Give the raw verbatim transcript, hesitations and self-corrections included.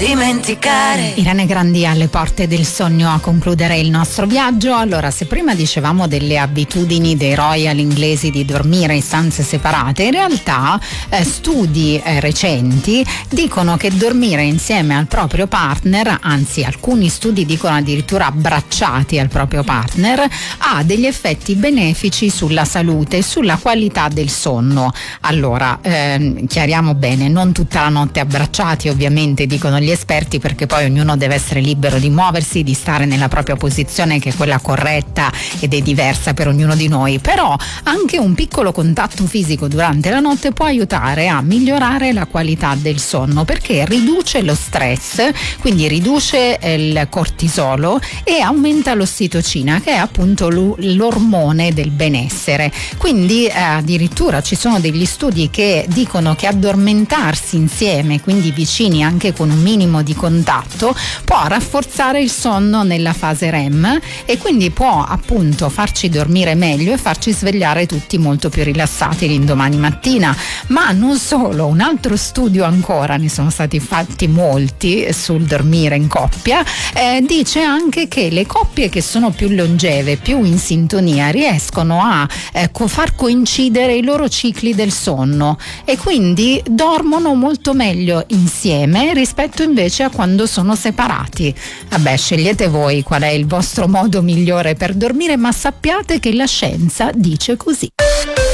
dimenticare. Irene Grandi alle porte del sogno a concludere il nostro viaggio. Allora, se prima dicevamo delle abitudini dei royal inglesi di dormire in stanze separate, in realtà eh, studi eh, recenti dicono che dormire insieme al proprio partner, anzi alcuni studi dicono addirittura abbracciati al proprio partner, ha degli effetti benefici sulla salute e sulla qualità del sonno. Allora, ehm, chiariamo bene, non tutta la notte abbracciati, ovviamente, dicono gli esperti, perché poi ognuno deve essere libero di muoversi, di stare nella propria posizione, che è quella corretta ed è diversa per ognuno di noi. Però anche un piccolo contatto fisico durante la notte può aiutare a migliorare la qualità del sonno, perché riduce lo stress, quindi riduce il cortisolo e aumenta l'ossitocina, che è appunto l'ormone del benessere. Quindi eh, addirittura ci sono degli studi che dicono che addormentarsi insieme, quindi vicini anche con un minimo di contatto, può rafforzare il sonno nella fase R E M e quindi può appunto farci dormire meglio e farci svegliare tutti molto più rilassati l'indomani mattina. Ma non solo, un altro studio ancora, ne sono stati fatti molti sul dormire in coppia, eh, dice anche che le coppie che sono più longeve, più in sintonia, riescono a eh, far coincidere i loro cicli del sonno e quindi dormono molto meglio insieme rispetto invece a quando sono separati. Vabbè, scegliete voi qual è il vostro modo migliore per dormire, ma sappiate che la scienza dice così.